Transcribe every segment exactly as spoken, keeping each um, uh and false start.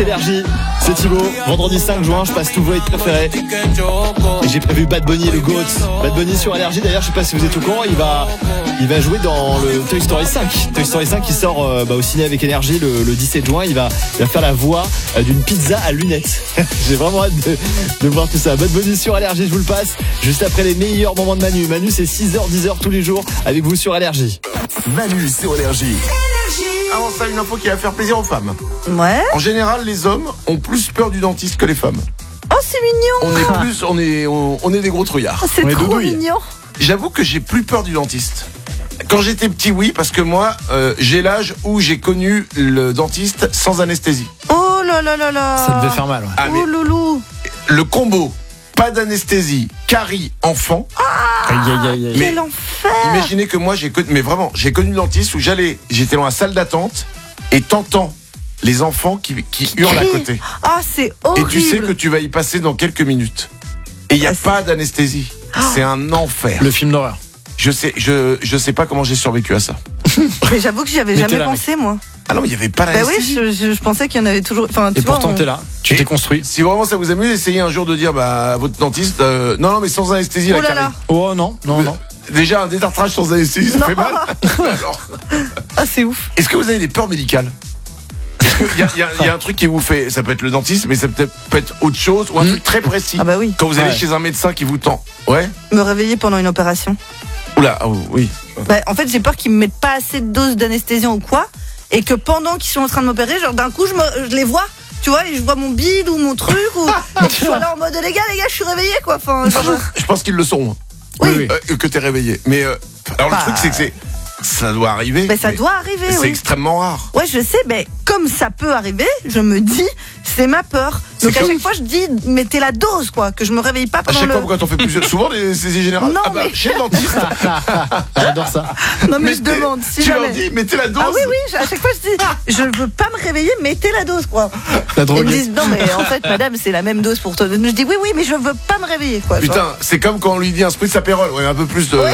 Énergie, c'est Thibaut. Vendredi cinq juin, je passe tous vos hits préférés. Et j'ai prévu Bad Bunny et le GOAT. Bad Bunny sur Énergie, d'ailleurs, je sais pas si vous êtes au courant, il va, il va jouer dans le Toy Story cinq. Toy Story cinq qui sort euh, bah, au ciné avec Énergie le, le dix-sept juin. Il va, il va faire la voix euh, d'une pizza à lunettes. J'ai vraiment hâte de, de voir tout ça. Bad Bunny sur Énergie, je vous le passe. Juste après les meilleurs moments de Manu. Manu, c'est six heures, dix heures tous les jours avec vous sur Énergie. Manu sur Énergie. Avant ça, une info qui va faire plaisir aux femmes. Ouais. En général, les hommes ont plus peur du dentiste que les femmes. Oh, c'est mignon. On est plus, on est, on, on est des gros trouillards. Oh, c'est On est trop doudouille. mignon. J'avoue que j'ai plus peur du dentiste. Quand j'étais petit, oui, parce que moi, euh, j'ai l'âge où j'ai connu le dentiste sans anesthésie. Oh là là là là. Ça devait faire mal, ouais. Ah, mais Oh loulou. le combo, pas d'anesthésie, carie, enfant. Aïe, aïe, aïe, aïe. Mais- Quel enfer. Imaginez que moi, j'ai connu, mais vraiment, j'ai connu le dentiste où j'allais, j'étais dans la salle d'attente et t'entends les enfants qui, qui hurlent à crie. côté. Ah, c'est Et horrible. tu sais que tu vas y passer dans quelques minutes. Et il n'y a Ah, c'est- pas d'anesthésie. C'est un enfer. Le film d'horreur. Je sais, je, je sais pas comment j'ai survécu à ça. Mais j'avoue que j'y avais Mais jamais t'es là, pensé, moi. Ah non, il n'y avait pas Bah oui, d'anesthésie. je, je, je pensais qu'il y en avait toujours. Enfin, tu Et vois, pourtant, on- t'es là. Tu Et- t'es construit. Si vraiment ça vous amuse, essayez un jour de dire bah, à votre dentiste, euh, non, non, mais sans anesthésie, Oh la là carie. là. Oh non, non, non. Déjà, un détartrage sans anesthésie, ça Non. fait mal. Alors, Ah, c'est ouf. est-ce que vous avez des peurs médicales? Il y, a- il y a- il y a un truc qui vous fait, ça peut être le dentiste, mais ça peut être, peut être autre chose ou un truc très précis. Ah bah oui. Quand vous allez Ouais. chez un médecin qui vous tend. Ouais. Me réveiller pendant une opération. Oula, ah oui. Bah, en fait, j'ai peur qu'ils me mettent pas assez de doses d'anesthésiant ou quoi, et que pendant qu'ils sont en train de m'opérer, genre d'un coup, je, me, je les vois, tu vois, et je vois mon bide ou mon truc, ou et je suis là en mode les gars, les gars, je suis réveillé quoi. Enfin, genre, Je pense qu'ils le sont. Oui. Oui, oui. Euh, que t'es réveillé. Mais euh, alors Bah, le truc c'est que c'est, ça doit arriver. mais ça mais doit arriver, C'est oui. extrêmement rare. Ouais, je sais, mais comme ça peut arriver, je me dis, c'est ma peur. C'est Donc à comme- chaque fois, je dis, mettez la dose, quoi, que je me réveille pas À pendant chaque le. fois, pourquoi t'en fais plusieurs? Souvent les anesthésies générales. Non, Ah bah, mais- chez le dentiste. J'adore ça. Non, mais je Mettez- demande si tu leur jamais. dis, mettez la dose. Ah oui, oui, à chaque fois, je dis, je veux pas me réveiller, mettez la dose, quoi. La Ils me droguée. disent, non, mais en fait, madame, c'est la même dose pour toi. Je dis, oui, oui, mais je veux pas me réveiller, quoi. Genre. Putain, c'est comme quand on lui dit un spritz apérol. Ouais, un peu plus de.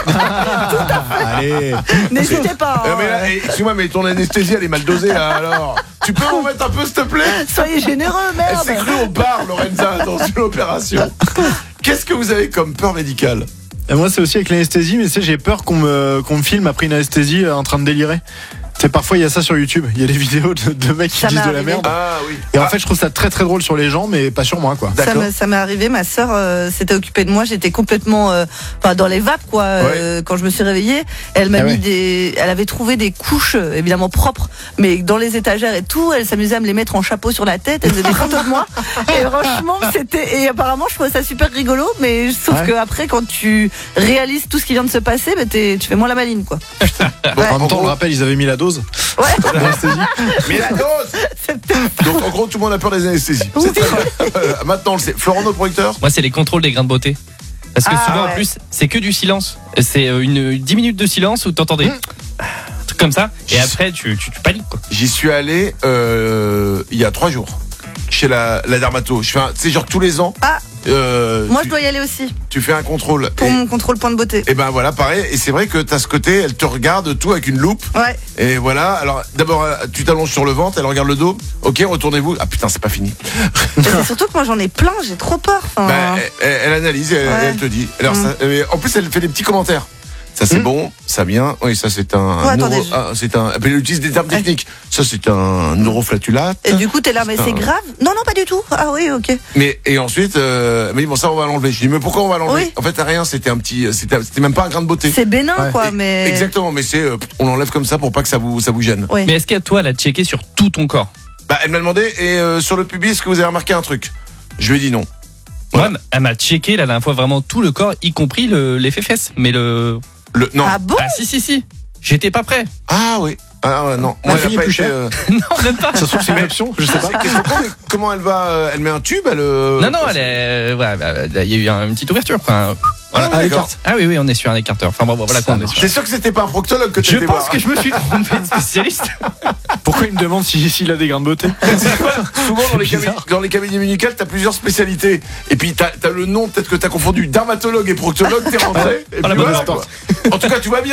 Allez. N'hésitez pas. Euh, hein. mais là, eh, excuse-moi, mais ton anesthésie, elle est mal dosée là. Alors, tu peux en mettre un peu, s'il te plaît? Soyez généreux, Elle s'est merde. crue au bar, Lorenza, dans une opération. Qu'est-ce que vous avez comme peur médicale? Et moi, c'est aussi avec l'anesthésie, mais tu sais, j'ai peur qu'on me, qu'on me filme après une anesthésie euh, en train de délirer. Tu sais, parfois, il y a ça sur YouTube. Il y a des vidéos de, de mecs qui Ça disent m'est de la arrivé. merde. Ah oui. Et en Ah, fait, je trouve ça très très drôle sur les gens, mais pas sur moi, quoi. Ça d'accord. m'est- ça m'est arrivé, ma sœur euh, s'était occupée de moi, j'étais complètement euh, enfin, dans les vapes quoi euh, quand je me suis réveillée. Elle m'a Ah mis ouais. des, elle avait trouvé des couches euh, évidemment propres, mais dans les étagères et tout. Elle s'amusait à me les mettre en chapeau sur la tête. Elle faisait des photos de moi. Et franchement, c'était et apparemment je trouvais ça super rigolo, mais sauf Ouais. que après quand tu réalises tout ce qui vient de se passer, bah, t'es- tu fais moins la maline quoi. Bon, Ouais. En même temps, on gros, le rappelle, ils avaient mis la dose. Ouais. L'anesthésie. mais la dose. Donc en gros, tout le monde a peur des anesthésies. C'est très bien. Euh, Maintenant, on le sait. Florent, notre producteur. Moi, c'est les contrôles des grains de beauté. Parce que Ah, souvent, ouais. en plus, c'est que du silence. C'est euh, une dix minutes de silence où t'entendais un truc comme ça. Et après, tu, tu, tu paniques, quoi. J'y suis allé euh, il y a trois jours chez la, la dermato. Je fais, un- tu sais, genre tous les ans. Ah. euh, Moi tu, je dois y aller aussi tu fais un contrôle. pour Et, mon contrôle point de beauté. et ben voilà, pareil. Et c'est vrai que t'as ce côté, elle te regarde tout avec une loupe. Ouais. Et voilà. Alors d'abord, euh, tu t'allonges sur le ventre, elle regarde le dos. Ok, retournez-vous. Ah putain, c'est pas fini. Mais c'est surtout que moi j'en ai plein, j'ai trop peur. Enfin, Bah, elle, elle analyse, et elle, Ouais. elle te dit. Alors, Mm. ça, mais en plus, elle fait des petits commentaires. Ça c'est Mm. bon, ça bien. Oui, ça c'est un. Oh, attendez, neuro- je- ah, c'est un. Elle utilise des termes techniques. Ça c'est un neuroflatulate. Et du coup, t'es là, mais c'est Putain. grave. Non, non, pas du tout. Ah oui, ok. Mais et ensuite, euh, mais bon, ça on va l'enlever. Je dis mais pourquoi on va l'enlever? Oui. En fait, rien. C'était un petit. C'était, c'était même pas un grain de beauté. C'est bénin, Ouais. quoi, Et- mais. Exactement, mais c'est. euh, on l'enlève comme ça pour pas que ça vous ça vous gêne. Oui. Mais est-ce qu'à toi, elle a checké sur tout ton corps? Bah, elle m'a demandé et euh, sur le pubis, est-ce que vous avez remarqué un truc? Je lui ai dit non. Voilà. Moi, elle m'a checké la dernière fois vraiment tout le corps, y compris le, l'effet fesse. Mais le. Le non. Ah bon? Ah, si, si, si. J'étais pas prêt. Ah oui. Ah ouais, non. La Moi, elle a fille est pas plus été, chère. euh, Non, même pas. Ça se trouve, c'est une option, je sais pas. C'est- qu'est-ce qu'on est- comment elle va euh, Elle met un tube, elle. euh, Non, non, elle est. Ouais, bah, il y a eu un- une petite ouverture. Enfin, voilà. Ah, Ah, d'accord. l'écarte. Ah oui, oui, on est sur un écarteur. Enfin, bon, bon, voilà quoi, on est sur. T'es sûr que c'était pas un proctologue que tu Je étais pense voir que je me suis trompé de spécialiste. Pourquoi il me demande si- s'il a des grains de beauté? C'est quoi Souvent dans les, C'est cabinets, bizarre. dans les cabinets médicaux, t'as plusieurs spécialités. Et puis t'as as le nom, peut-être que t'as confondu dermatologue et proctologue, t'es rentré. Et Ah, la puis bonne voilà, quoi. En tout cas, tu vas bien.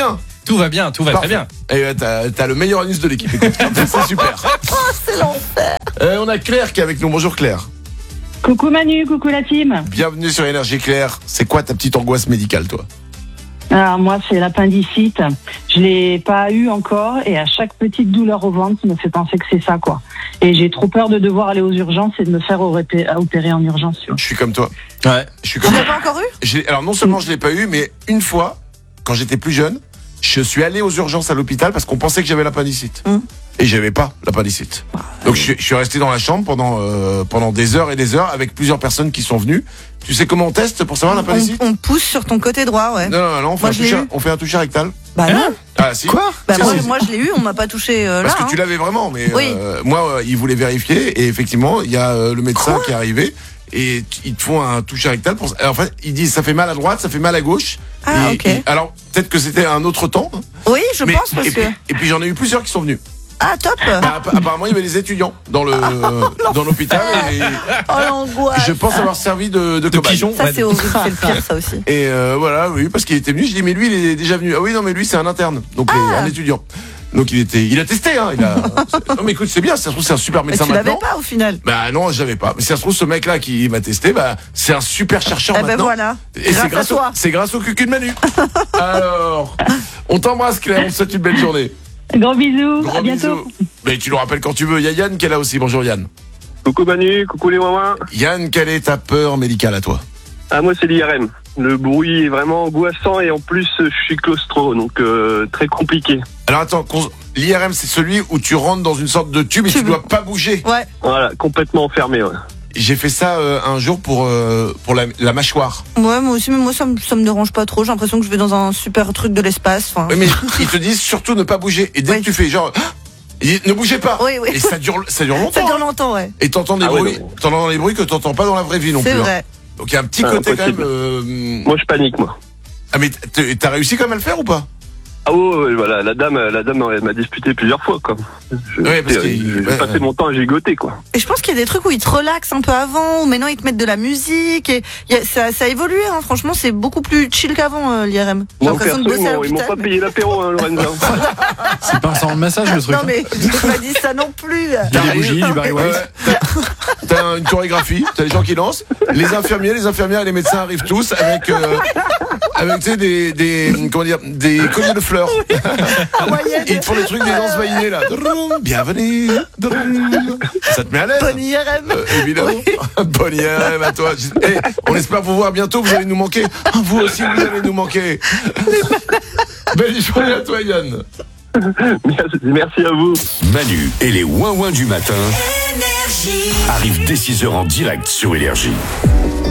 Tout va bien, tout va Parfait. très bien. Et euh, t'as, t'as le meilleur anus de l'équipe. Écoute, c'est super. Oh, c'est l'enfer. Euh, on a Claire qui est avec nous. Bonjour Claire. Coucou Manu, coucou la team. Bienvenue sur Énergie. Claire, c'est quoi ta petite angoisse médicale, toi? Alors moi c'est l'appendicite. Je l'ai pas eu encore et à chaque petite douleur au ventre me fait penser que c'est ça quoi. Et j'ai trop peur de devoir aller aux urgences et de me faire opérer opérer en urgence. Tu vois. Je suis comme toi. Ouais. Je suis Tu comme l'as toi. pas encore eu? J'ai- Alors non seulement je l'ai pas eu, mais une fois, quand j'étais plus jeune, je suis allé aux urgences à l'hôpital parce qu'on pensait que j'avais l'appendicite. Hum. Et j'avais pas l'appendicite. Donc je, suis- je suis resté dans la chambre pendant euh, pendant des heures et des heures avec plusieurs personnes qui sont venues. Tu sais comment on teste pour savoir on, l'appendicite? on pousse sur ton côté droit, ouais. Non, non, non, on fait, Moi, un je l'ai toucher, eu. on fait un toucher rectal. Bah non. Ah si. Quoi? Bah, Si, moi, si, si. moi, je l'ai eu, on m'a pas touché euh, là. Parce que hein. tu l'avais vraiment, mais Oui. euh, moi, euh, il voulait vérifier et effectivement, il y a euh, le médecin qui est arrivé et t- ils te font un toucher rectal. Pour... En fait, ils disent ça fait mal à droite, ça fait mal à gauche. Ah, Et- ok. et- alors peut-être que c'était un autre temps. hein, Oui, je mais- pense parce et, que. puis, et puis j'en ai eu plusieurs qui sont venus. Ah, top. Bah, app- apparemment, il y avait des étudiants dans le dans l'hôpital et, Oh, l'angoisse. je pense avoir servi de, de De cobaye. pigeon. Ça, Ouais. c'est horrible, c'est le pire, ça aussi. Et euh, voilà, oui, parce qu'il était venu. Je dis mais lui, il est déjà venu. Ah oui, non, mais lui, c'est un interne, donc Ah. un étudiant. Donc il était, il a testé. Hein, il a... non mais écoute, c'est bien. Ça se trouve, c'est un super Mais médecin tu l'avais maintenant. pas au final. Bah non, j'avais pas. Mais si ça se trouve, ce mec-là qui m'a testé, bah c'est un super chercheur Eh ben maintenant. voilà. Et Grâce c'est à grâce, au, toi. c'est grâce au cucu de Manu. Alors, on t'embrasse Claire, on te souhaite une belle journée. Gros bisous, Gros à bientôt. bisous. Mais tu le rappelles quand tu veux. Il y a Yann qui est là aussi. Bonjour Yann. Coucou Manu, coucou les mamans. Yann, quelle est ta peur médicale à toi? Ah moi c'est l'I R M. Le bruit est vraiment angoissant et en plus je suis claustro, donc euh, très compliqué. Alors attends, qu'on- l'I R M c'est celui où tu rentres dans une sorte de tube et tu Tube. dois pas bouger. Ouais. Voilà, complètement enfermé. Ouais. J'ai fait ça euh, un jour pour euh, pour la, la mâchoire. Ouais, moi aussi, mais moi, ça me, ça me dérange pas trop. J'ai l'impression que je vais dans un super truc de l'espace. Enfin. Oui, mais ils te disent surtout ne pas bouger. Et dès Oui. que tu fais genre, ils disent, ne bougez pas. Oui, oui. Et ça dure, ça dure longtemps. Ça dure hein. longtemps, ouais. Et t'entends des Ah ouais, bruits, non. t'entends des bruits que t'entends pas dans la vraie vie non C'est plus. hein. vrai. Donc il y a un petit Ah, côté quand même. impossible. euh, Moi je panique moi. Ah mais t'as t'as réussi quand même à le faire ou pas? Ah ouais, ouais, voilà, la dame, la dame elle m'a disputé plusieurs fois quoi. Je, Ouais, parce que- j'ai ouais, passé ouais. mon temps à gigoter quoi. Et je pense qu'il y a des trucs où ils te relaxent un peu avant, ou maintenant ils te mettent de la musique. Et il y a- ça, ça a évolué, hein. Franchement, c'est beaucoup plus chill qu'avant, euh, l'I R M. J'ai Moi l'impression de perso, bosser à ils m'ont- ils m'ont l'hôpital. pas mais- payé l'apéro hein, Lorenzo. C'est pas sans le massage le truc. Non, hein. mais j'ai pas dit ça non plus. Il y a des bougies, du Barry Ouais, White. ouais. T'as t'as une chorégraphie, t'as des gens qui dansent, les infirmiers, les infirmières et les médecins arrivent tous avec euh, avec tu sais des des comment dire des colliers de fleurs. Moyenne. Et ils te font des trucs des danses vaillées là. Drrrm, Bienvenue. Drrrm. Ça te met à l'aise? Bonne I R M. Euh, évidemment. Bonne I R M à toi. Eh, on espère vous voir bientôt. Vous allez nous manquer. Ah, vous aussi, vous allez nous manquer. Belle journée à toi, Yann. Merci, merci à vous. Manu et les ouin-ouin du matin arrivent dès six heures en direct sur Énergie.